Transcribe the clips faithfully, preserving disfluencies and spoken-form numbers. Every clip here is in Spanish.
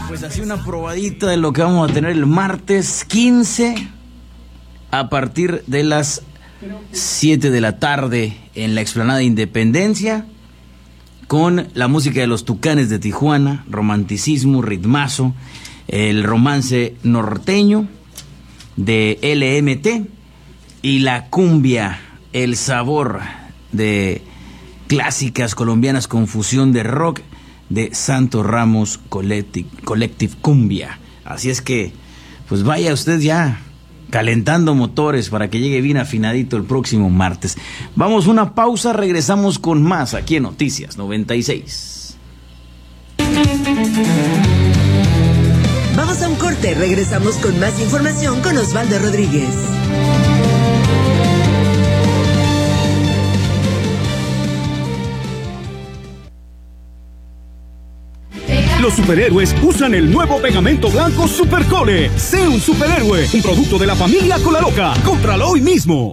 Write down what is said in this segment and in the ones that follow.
Pues así una probadita de lo que vamos a tener el martes quince a partir de las siete de la tarde en la explanada Independencia, con la música de los Tucanes de Tijuana, romanticismo, ritmazo, el romance norteño de L M T y la cumbia, el sabor de clásicas colombianas con fusión de rock de Santos Ramos Collective, Collective Cumbia. Así es que, pues vaya usted ya calentando motores para que llegue bien afinadito el próximo martes. Vamos a una pausa, regresamos con más aquí en Noticias noventa y seis. Vamos a un corte, regresamos con más información con Osvaldo Rodríguez. Los superhéroes usan el nuevo pegamento blanco Supercole. Sé un superhéroe, un producto de la familia Colaloca. Cómpralo hoy mismo.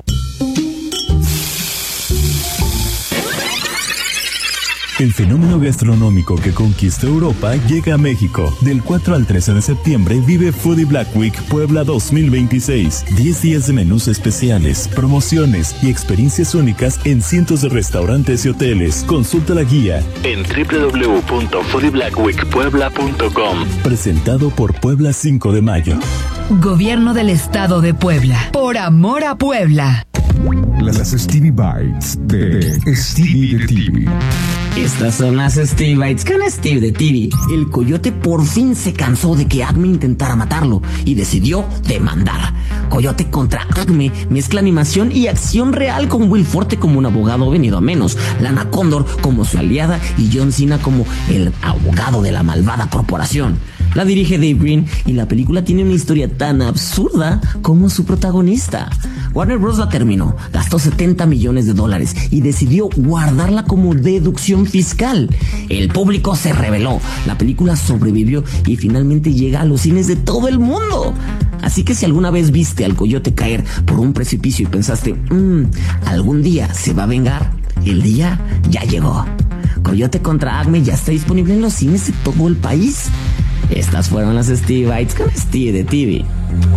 El fenómeno gastronómico que conquistó Europa llega a México. Del cuatro al trece de septiembre vive Foodie Black Week Puebla dos mil veintiséis. diez días de menús especiales, promociones y experiencias únicas en cientos de restaurantes y hoteles. Consulta la guía en doble u doble u doble u punto foodie black week puebla punto com. Presentado por Puebla cinco de mayo. Gobierno del Estado de Puebla. Por amor a Puebla. Las Stevie Bites de Stevie de T V. Estas son las Stevie Bites con Steve de T V. El coyote por fin se cansó de que Acme intentara matarlo y decidió demandar. Coyote contra Acme mezcla animación y acción real, con Will Forte como un abogado venido a menos, Lana Condor como su aliada y John Cena como el abogado de la malvada corporación. La dirige Dave Green y la película tiene una historia tan absurda como su protagonista. Warner Bros. La terminó, gastó setenta millones de dólares y decidió guardarla como deducción fiscal. El público se rebeló, la película sobrevivió y finalmente llega a los cines de todo el mundo. Así que si alguna vez viste al coyote caer por un precipicio y pensaste, mmm, algún día se va a vengar, el día ya llegó. Coyote contra Acme ya está disponible en los cines de todo el país. Estas fueron las Stevie Bites con Steve de T V.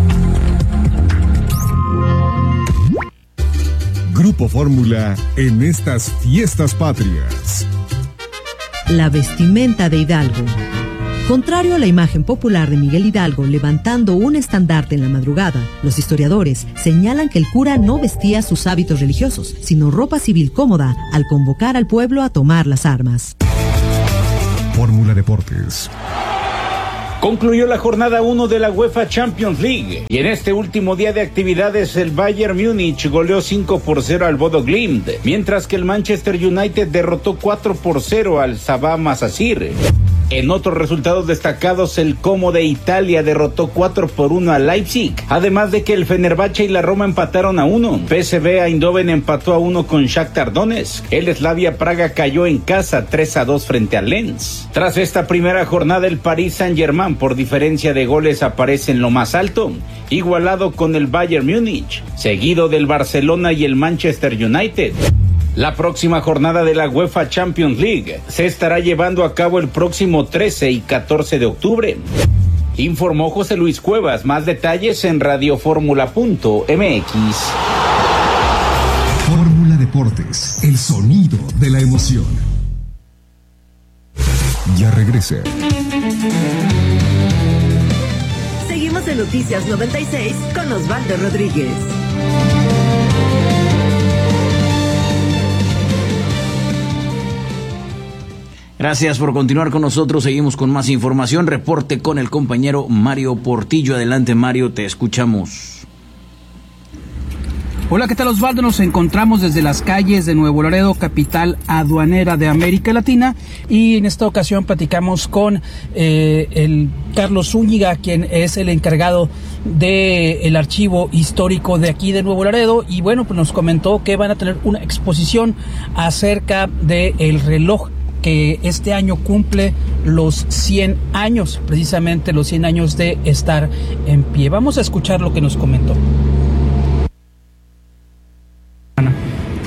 Grupo Fórmula en estas fiestas patrias. La vestimenta de Hidalgo. Contrario a la imagen popular de Miguel Hidalgo levantando un estandarte en la madrugada, los historiadores señalan que el cura no vestía sus hábitos religiosos, sino ropa civil cómoda al convocar al pueblo a tomar las armas. Fórmula Deportes. Concluyó la jornada uno de la UEFA Champions League y en este último día de actividades el Bayern Múnich goleó cinco por cero al Bodo Glimt, mientras que el Manchester United derrotó cuatro por cero al Sabah Masasir. En otros resultados destacados, el Como de Italia derrotó cuatro por uno al Leipzig, además de que el Fenerbahce y la Roma empataron a uno. P S V Eindhoven empató a uno con Shakhtar Donetsk. El Slavia Praga cayó en casa tres a dos frente al Lens. Tras esta primera jornada, el Paris Saint-Germain por diferencia de goles aparece en lo más alto, igualado con el Bayern Múnich, seguido del Barcelona y el Manchester United. La próxima jornada de la UEFA Champions League se estará llevando a cabo el próximo trece y catorce de octubre. Informó José Luis Cuevas. Más detalles en radioformula punto m x. Fórmula Deportes, el sonido de la emoción. Ya regresa. Seguimos en Noticias noventa y seis con Osvaldo Rodríguez. Gracias por continuar con nosotros. Seguimos con más información. Reporte con el compañero Mario Portillo. Adelante, Mario, te escuchamos. Hola, ¿qué tal, Osvaldo? Nos encontramos desde las calles de Nuevo Laredo, capital aduanera de América Latina, y en esta ocasión platicamos con eh, el Carlos Zúñiga, quien es el encargado del archivo histórico de aquí de Nuevo Laredo, y bueno, pues nos comentó que van a tener una exposición acerca del reloj que este año cumple los cien años, precisamente los cien años de estar en pie. Vamos a escuchar lo que nos comentó.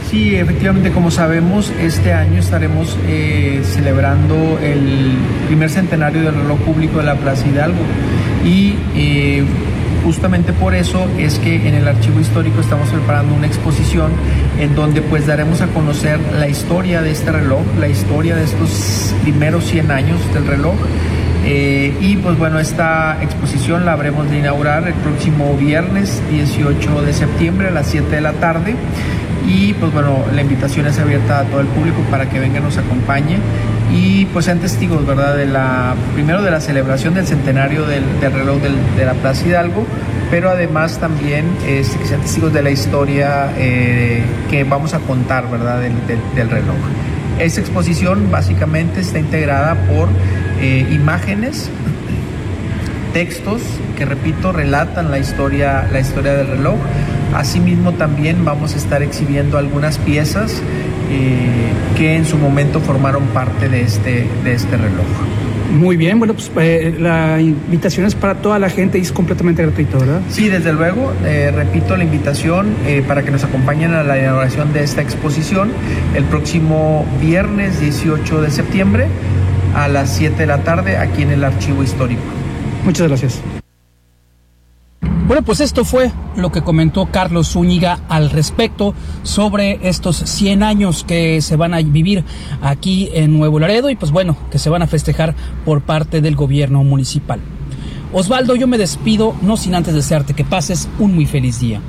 Sí, efectivamente, como sabemos, este año estaremos eh, celebrando el primer centenario del reloj público de la Plaza Hidalgo y eh, justamente por eso es que en el Archivo Histórico estamos preparando una exposición en donde pues daremos a conocer la historia de este reloj, la historia de estos primeros cien años del reloj. Eh, y pues bueno, esta exposición la habremos de inaugurar el próximo viernes dieciocho de septiembre a las siete de la tarde. Y pues bueno, la invitación es abierta a todo el público para que venga, nos acompañe y pues sean testigos, ¿verdad? De la, primero de la celebración del centenario del, del reloj del, de la Plaza Hidalgo, pero además también este, que sean testigos de la historia eh, que vamos a contar, ¿verdad? Del, del, del reloj. Esta exposición básicamente está integrada por eh, imágenes, textos que, repito, relatan la historia, la historia del reloj. Asimismo, también vamos a estar exhibiendo algunas piezas eh, que en su momento formaron parte de este, de este reloj. Muy bien, bueno, pues eh, la invitación es para toda la gente y es completamente gratuito, ¿verdad? Sí, desde luego, eh, repito la invitación eh, para que nos acompañen a la inauguración de esta exposición el próximo viernes dieciocho de septiembre a las siete de la tarde aquí en el Archivo Histórico. Muchas gracias. Bueno, pues esto fue lo que comentó Carlos Zúñiga al respecto sobre estos cien años que se van a vivir aquí en Nuevo Laredo y pues bueno, que se van a festejar por parte del gobierno municipal. Osvaldo, yo me despido, no sin antes desearte que pases un muy feliz día.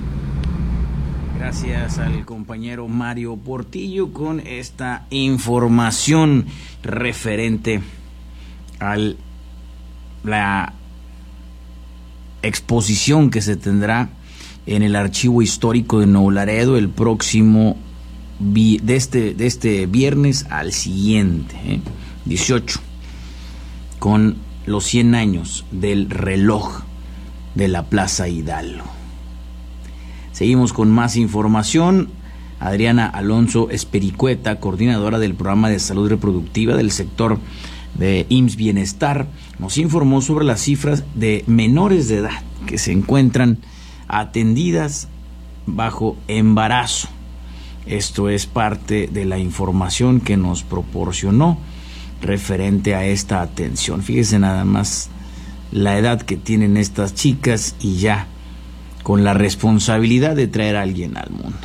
Gracias al compañero Mario Portillo con esta información referente a la exposición que se tendrá en el Archivo Histórico de Nuevo Laredo el próximo vi- de este de este viernes al siguiente, ¿eh? dieciocho, con los cien años del reloj de la Plaza Hidalgo. Seguimos con más información. Adriana Alonso Espericueta, coordinadora del programa de salud reproductiva del sector de I M S S Bienestar, nos informó sobre las cifras de menores de edad que se encuentran atendidas bajo embarazo. Esto es parte de la información que nos proporcionó referente a esta atención. Fíjese nada más la edad que tienen estas chicas y ya con la responsabilidad de traer a alguien al mundo.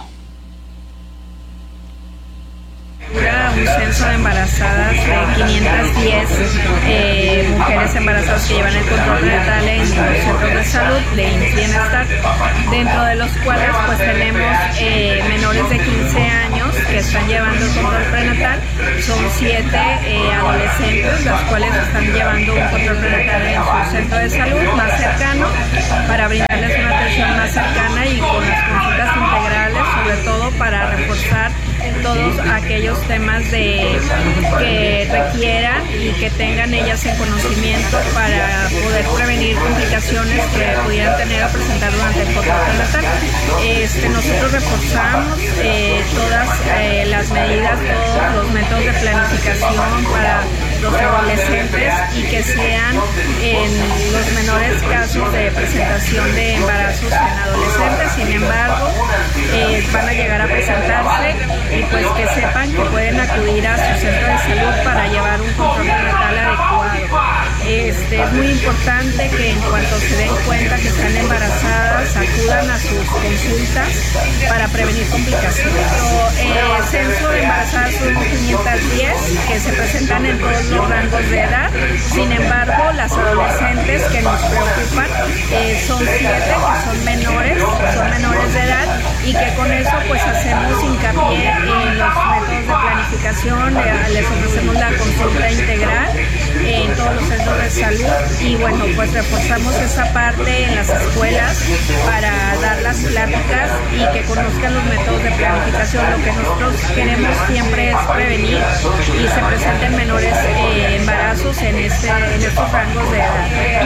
Un censo de embarazadas de quinientas diez eh, mujeres embarazadas que llevan el control prenatal en los centros de salud de I M S S Bienestar, dentro de los cuales pues tenemos eh, menores de quince años que están llevando el control prenatal. Son siete eh, adolescentes las cuales están llevando un control prenatal en su centro de salud más cercano para brindarles una atención más cercana y con las consultas integrales, sobre todo para reforzar todos aquellos temas de que requieran y que tengan ellas en conocimiento para poder prevenir complicaciones que pudieran tener o presentar durante el control prenatal. Este, nosotros reforzamos eh, todas eh, las medidas, todos los métodos de planificación para los adolescentes y que sean en los menores casos de presentación de embarazos en adolescentes. Sin embargo, eh, van a llegar a presentarse y pues que sepan que pueden acudir a su centro de salud para llevar un control prenatal adecuado. Este, es muy importante que en cuanto se den cuenta que están embarazadas, acudan a sus consultas para prevenir complicaciones. El eh, censo de embarazadas son quinientas diez que se presentan en todos los rangos de edad. Sin embargo, las adolescentes que nos preocupan eh, son siete que son menores, son menores de edad y que con eso pues hacemos hincapié en los métodos de planificación, eh, les ofrecemos la consulta integral en todos los centros de salud y bueno, pues reforzamos esa parte en las escuelas para dar las pláticas y que conozcan los métodos de planificación. Lo que nosotros queremos siempre es prevenir y se presenten menores eh, embarazos en, este, en estos rangos de edad.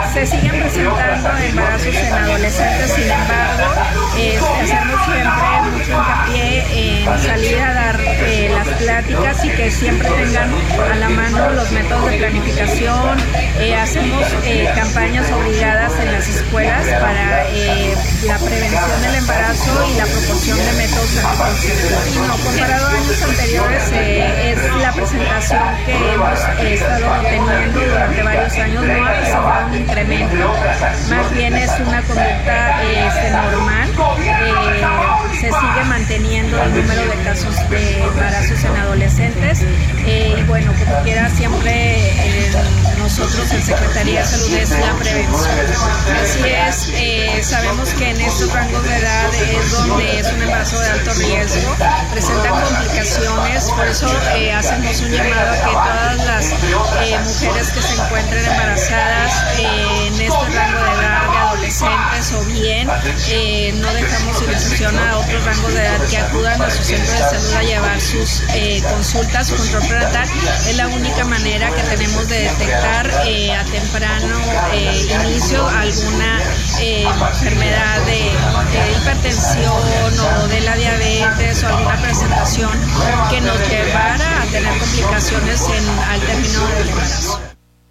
se siguen presentando embarazos en adolescentes, sin embargo, eh, hacemos siempre mucho hincapié en salir a dar eh, las pláticas y que siempre tengan a la mano los métodos de planificación. Eh, hacemos eh, campañas obligadas en las escuelas para eh, la prevención del embarazo y la proporción de métodos anticonceptivos. Y no, comparado a años anteriores, eh, es la presentación que hemos eh, estado teniendo durante varios años, no ha presentado un incremento, más bien es una conducta eh, este, normal. Eh, se sigue manteniendo el número de casos de embarazos en adolescentes eh, y bueno, como quiera, siempre eh, nosotros en Secretaría de Salud es la prevención. Así es, eh, sabemos que en estos rangos de edad es donde es un embarazo de alto riesgo, presentan complicaciones, por eso eh, hacemos un llamado a que todas las eh, mujeres que se encuentren embarazadas eh, en este rango de edad de adolescentes o bien eh, no dejamos sin excepción a otros rangos de edad que acudan a su centro de salud a llevar sus eh, consultas, su control prenatal. Es la única manera que tenemos de detectar eh, a temprano eh, inicio alguna eh, enfermedad de, de hipertensión o de la diabetes o alguna presentación que nos llevara a tener complicaciones en, al término del embarazo.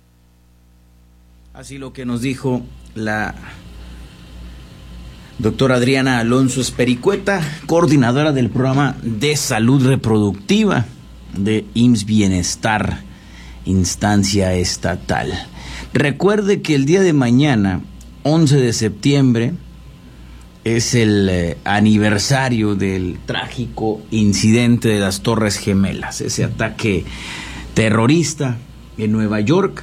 Así lo que nos dijo la doctora Adriana Alonso Espericueta, coordinadora del programa de salud reproductiva de I M S S Bienestar, instancia estatal. Recuerde que el día de mañana, once de septiembre, es el eh, aniversario del trágico incidente de las Torres Gemelas, ese ataque terrorista en Nueva York,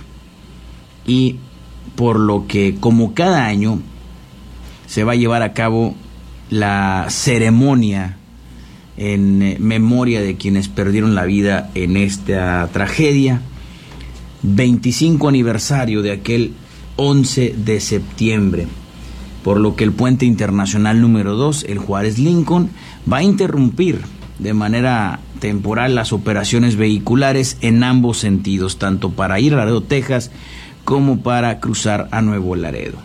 y por lo que, como cada año, se va a llevar a cabo la ceremonia en eh, memoria de quienes perdieron la vida en esta tragedia. veinticinco aniversario de aquel once de septiembre, por lo que el puente internacional número dos, el Juárez Lincoln, va a interrumpir de manera temporal las operaciones vehiculares en ambos sentidos, tanto para ir a Laredo, Texas, como para cruzar a Nuevo Laredo.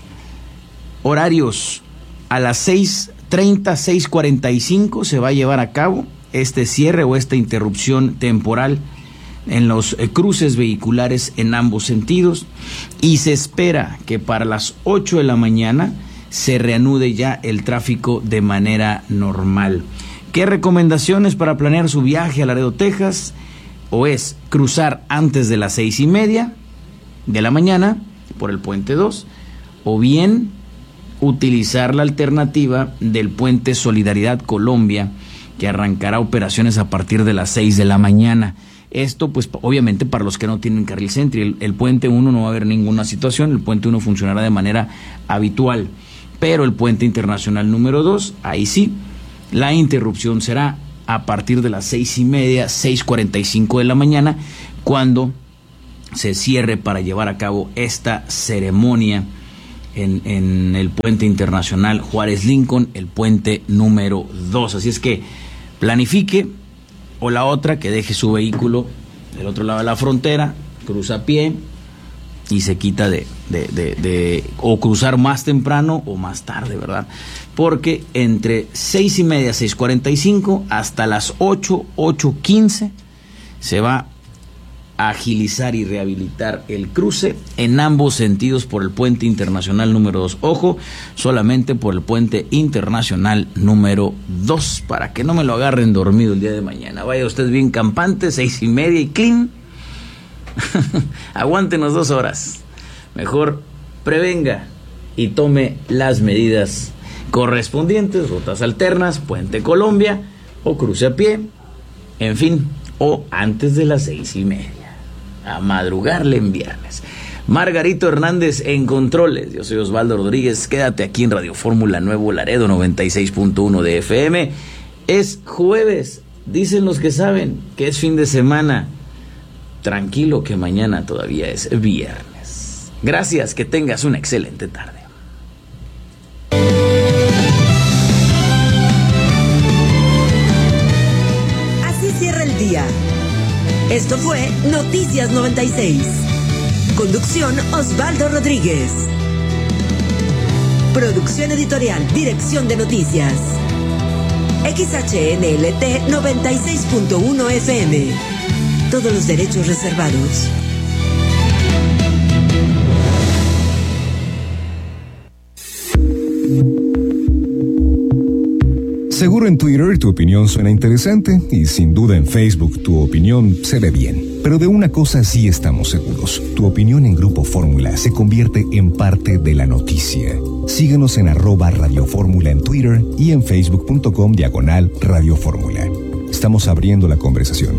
Horarios: a las seis treinta, seis cuarenta y cinco se va a llevar a cabo este cierre o esta interrupción temporal en los eh, cruces vehiculares en ambos sentidos, y se espera que para las ocho de la mañana se reanude ya el tráfico de manera normal. ¿Qué recomendaciones para planear su viaje a Laredo, Texas? O es cruzar antes de las seis y media de la mañana por el puente dos, o bien utilizar la alternativa del puente Solidaridad Colombia, que arrancará operaciones a partir de las seis de la mañana. Esto, pues, obviamente para los que no tienen carril centro. El, el puente uno no va a haber ninguna situación, el puente uno funcionará de manera habitual, pero el puente internacional número dos, ahí sí, la interrupción será a partir de las seis y media, seis cuarenta y cinco de la mañana, cuando se cierre para llevar a cabo esta ceremonia en, en el puente internacional Juárez Lincoln, el puente número dos. Así es que planifique, o la otra, que deje su vehículo del otro lado de la frontera, cruza a pie y se quita de, de, de, de o cruzar más temprano o más tarde, ¿verdad? Porque entre seis y media, seis cuarenta y cinco hasta las ocho, ocho quince se va a agilizar y rehabilitar el cruce en ambos sentidos por el puente internacional número dos. Ojo, solamente por el puente internacional número dos, para que no me lo agarren dormido el día de mañana. Vaya usted bien campante, seis y media y clean. Aguántenos dos horas. Mejor prevenga y tome las medidas correspondientes, rutas alternas, puente Colombia, o cruce a pie, en fin, o antes de las seis y media. A madrugarle en viernes. Margarito Hernández en controles. Yo soy Osvaldo Rodríguez. Quédate aquí en Radio Fórmula Nuevo Laredo noventa y seis punto uno de F M. Es jueves. Dicen los que saben que es fin de semana. Tranquilo, que mañana todavía es viernes. Gracias, que tengas una excelente tarde. Así cierra el día. Esto fue Noticias noventa y seis. Conducción Osvaldo Rodríguez. Producción editorial, dirección de noticias. X H N L T noventa y seis punto uno F M. Todos los derechos reservados. Seguro en Twitter tu opinión suena interesante y sin duda en Facebook tu opinión se ve bien. Pero de una cosa sí estamos seguros. Tu opinión en Grupo Fórmula se convierte en parte de la noticia. Síguenos en arroba Radio Fórmula en Twitter y en facebook.com diagonal Radio Fórmula. Estamos abriendo la conversación.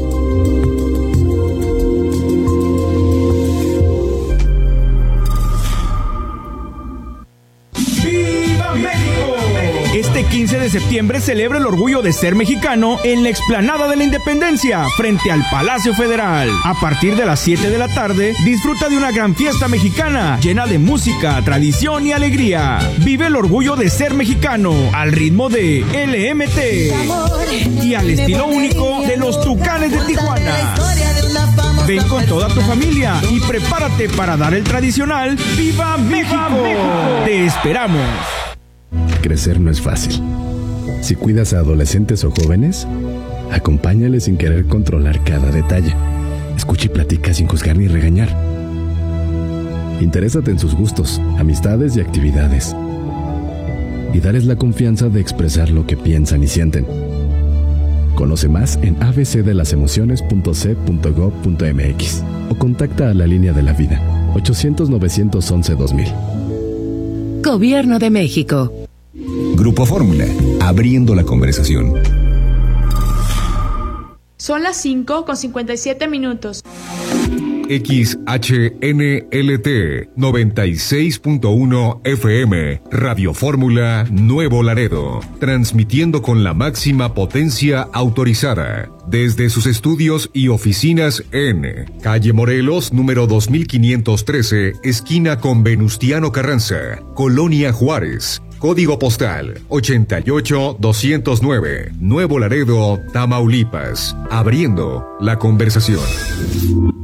Este quince de septiembre celebra el orgullo de ser mexicano en la explanada de la Independencia, frente al Palacio Federal. A partir de las siete de la tarde, disfruta de una gran fiesta mexicana, llena de música, tradición y alegría. Vive el orgullo de ser mexicano, al ritmo de L M T y al estilo único de los Tucanes de Tijuana. Ven con toda tu familia y prepárate para dar el tradicional ¡Viva México! ¡Te esperamos! Crecer no es fácil. Si cuidas a adolescentes o jóvenes, acompáñales sin querer controlar cada detalle. Escucha y platica sin juzgar ni regañar. Interésate en sus gustos, amistades y actividades. Y dales la confianza de expresar lo que piensan y sienten. Conoce más en a b c de las emociones punto c punto gov punto m x o contacta a la línea de la vida ochocientos, novecientos once, dos mil. Gobierno de México. Grupo Fórmula, abriendo la conversación. Son las cinco con cincuenta y siete minutos. X H N L T noventa y seis punto uno F M, Radio Fórmula Nuevo Laredo, transmitiendo con la máxima potencia autorizada desde sus estudios y oficinas en Calle Morelos, número dos mil quinientos trece, esquina con Venustiano Carranza, Colonia Juárez. Código postal ochenta y ocho doscientos nueve, Nuevo Laredo, Tamaulipas. Abriendo la conversación.